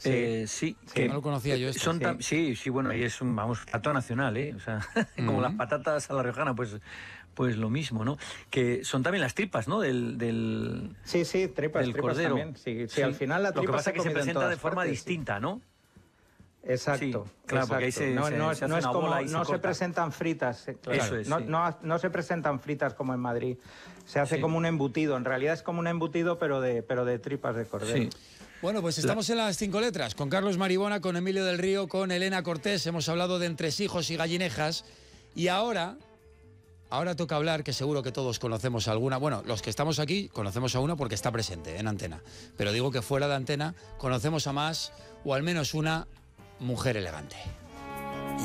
Sí, que no lo conocía yo esto. Sí, bueno, y es un, plato nacional, ¿eh? O sea, como las patatas a la riojana, pues lo mismo, ¿no? Que son también las tripas, ¿no? Sí, tripas cordero. También. Sí, al final la tripa lo que pasa es que se presenta de forma distinta, ¿no? Exacto, claro, porque ahí no se presentan fritas, claro. Eso es, no se presentan fritas como en Madrid, se hace como un embutido, en realidad es como un embutido pero de tripas de cordero. Sí. Bueno, pues estamos en las 5 letras, con Carlos Maribona, con Emilio del Río, con Elena Cortés, hemos hablado de entresijos y gallinejas, y ahora toca hablar, que seguro que todos conocemos alguna, bueno, los que estamos aquí conocemos a una porque está presente en antena, pero digo que fuera de antena conocemos a más, o al menos una mujer elegante.